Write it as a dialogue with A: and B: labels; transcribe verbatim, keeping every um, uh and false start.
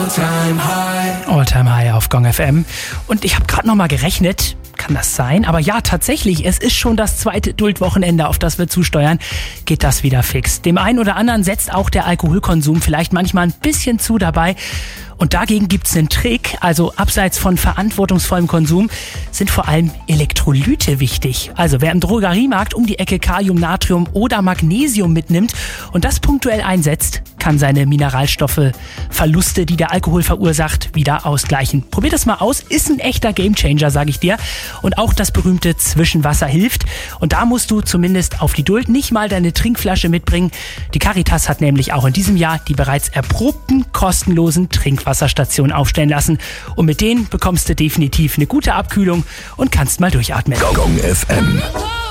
A: All-Time High.
B: All-Time High auf Gong F M. Und ich habe gerade noch mal gerechnet. Kann das sein? Aber ja, tatsächlich, es ist schon das zweite Duldwochenende, auf das wir zusteuern. Geht das wieder fix. Dem einen oder anderen setzt auch der Alkoholkonsum vielleicht manchmal ein bisschen zu dabei. Und dagegen gibt's einen Trick. Also abseits von verantwortungsvollem Konsum sind vor allem Elektrolyte wichtig. Also wer im Drogeriemarkt um die Ecke Kalium, Natrium oder Magnesium mitnimmt und das punktuell einsetzt, kann seine Mineralstoffe-Verluste, die der Alkohol verursacht, wieder ausgleichen. Probier das mal aus. Ist ein echter Gamechanger, sage ich dir. Und auch das berühmte Zwischenwasser hilft. Und da musst du zumindest auf die Duld nicht mal deine Trinkflasche mitbringen. Die Caritas hat nämlich auch in diesem Jahr die bereits erprobten kostenlosen Trinkwasserstationen aufstellen lassen. Und mit denen bekommst du definitiv eine gute Abkühlung und kannst mal durchatmen.
A: Gong F M.